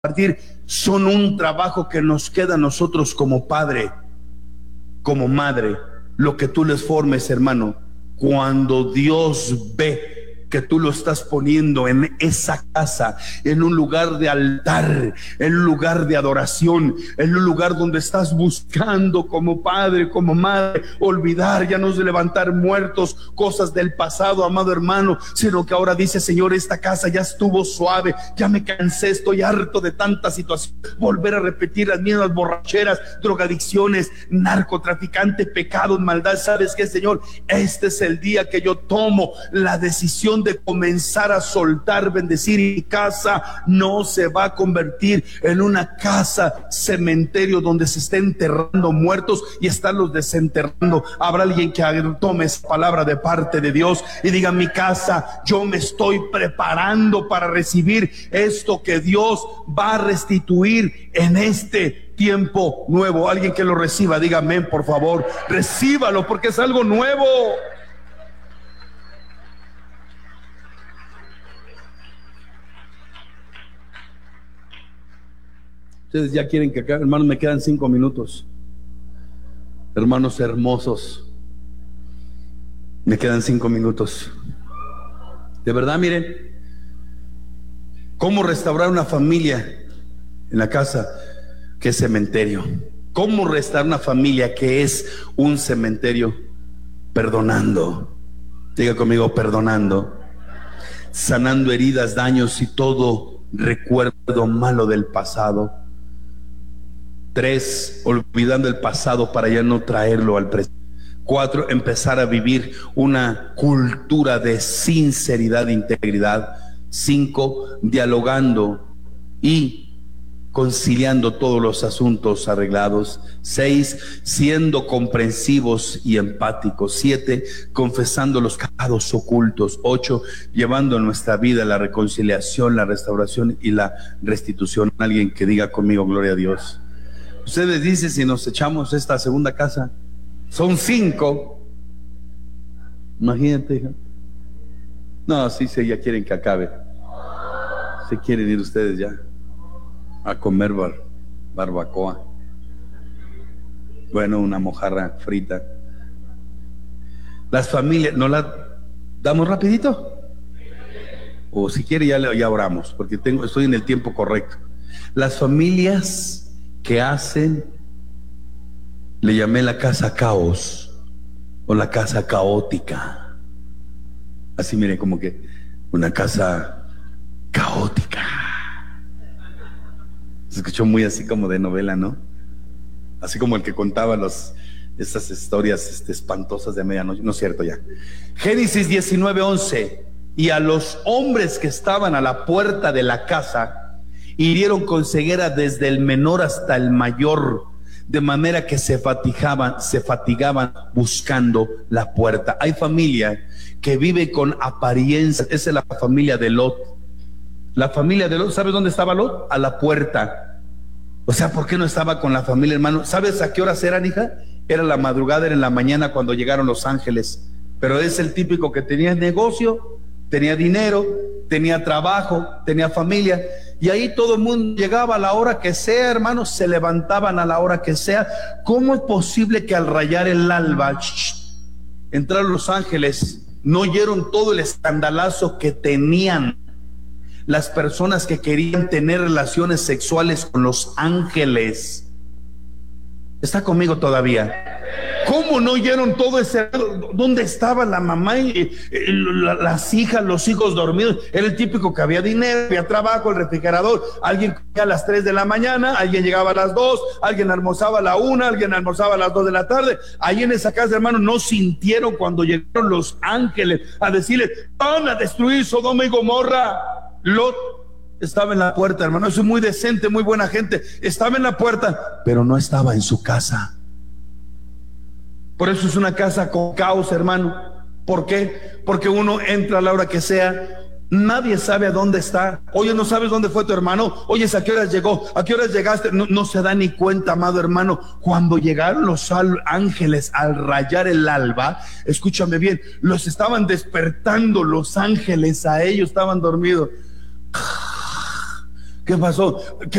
compartir son un trabajo que nos queda a nosotros como padre, como madre. Lo que tú les formes, hermano, cuando Dios ve que tú lo estás poniendo en esa casa, en un lugar de altar, en un lugar de adoración, en un lugar donde estás buscando como padre, como madre, olvidar, ya no es de levantar muertos, cosas del pasado, amado hermano, sino que ahora dice: Señor, esta casa ya estuvo suave, ya me cansé, estoy harto de tantas situaciones, volver a repetir las mismas borracheras, drogadicciones, narcotraficante, pecados, maldad. ¿Sabes qué, Señor? Este es el día que yo tomo la decisión de comenzar a soltar, bendecir. Mi casa no se va a convertir en una casa cementerio donde se estén enterrando muertos y estarlos desenterrando. Habrá alguien que tome esa palabra de parte de Dios y diga: mi casa, yo me estoy preparando para recibir esto que Dios va a restituir en este tiempo nuevo. Alguien que lo reciba, diga amén, por favor. Recíbalo, porque es algo nuevo. Ustedes ya quieren que acabe, hermanos, me quedan 5 minutos. Hermanos hermosos, me quedan 5 minutos. De verdad, miren, cómo restaurar una familia en la casa que es cementerio. Cómo restaurar una familia que es un cementerio. Perdonando. Diga conmigo: perdonando. Sanando heridas, daños y todo recuerdo malo del pasado. 3, olvidando el pasado para ya no traerlo al presente. 4, empezar a vivir una cultura de sinceridad e integridad. 5, dialogando y conciliando todos los asuntos arreglados. 6, siendo comprensivos y empáticos. 7, confesando los pecados ocultos. 8, llevando en nuestra vida la reconciliación, la restauración y la restitución. Alguien que diga conmigo: gloria a Dios. Ustedes dicen, si nos echamos esta segunda casa, son 5. Imagínate, hija. No, sí, ya quieren que acabe. Se quieren ir ustedes ya a comer barbacoa. Bueno, una mojarra frita. Las familias, ¿no la damos rapidito? O si quiere ya oramos, porque estoy en el tiempo correcto. Las familias que hacen, le llamé la casa caos o la casa caótica. Así, miren, como que una casa caótica. Se escuchó muy así como de novela, ¿no? Así como el que contaba estas historias espantosas de medianoche. No es cierto ya. Génesis 19:11. Y a los hombres que estaban a la puerta de la casa hirieron con ceguera desde el menor hasta el mayor, de manera que se fatigaban buscando la puerta. Hay familia que vive con apariencia. Esa es la familia de Lot. La familia de Lot, ¿sabes dónde estaba Lot? A la puerta. O sea, ¿por qué no estaba con la familia, hermano? ¿Sabes a qué horas eran, hija? Era la madrugada, era en la mañana cuando llegaron los ángeles. Pero es el típico que tenía negocio, tenía dinero, tenía trabajo, tenía familia, y ahí todo el mundo llegaba a la hora que sea, hermanos, se levantaban a la hora que sea. ¿Cómo es posible que al rayar el alba entraron los ángeles? ¿No oyeron todo el escandalazo que tenían las personas que querían tener relaciones sexuales con los ángeles? ¿Está conmigo todavía? ¿Cómo no oyeron todo ese? ¿Dónde estaba la mamá y las hijas, los hijos dormidos? Era el típico que había dinero, había trabajo, el refrigerador. Alguien comía a las 3 de la mañana, alguien llegaba a las 2, alguien almorzaba a la 1, alguien almorzaba a las 2 de la tarde. Ahí en esa casa, hermano, no sintieron cuando llegaron los ángeles a decirles: van a destruir Sodoma y Gomorra. Lot estaba en la puerta, hermano. Eso es muy decente, muy buena gente. Estaba en la puerta, pero no estaba en su casa. Por eso es una casa con caos, hermano. ¿Por qué? Porque uno entra a la hora que sea. Nadie sabe a dónde está. Oye, ¿no sabes dónde fue tu hermano? Oye, ¿a qué horas llegó? ¿A qué horas llegaste? No se da ni cuenta, amado hermano. Cuando llegaron los ángeles al rayar el alba, escúchame bien, los estaban despertando los ángeles a ellos, estaban dormidos. ¿Qué pasó?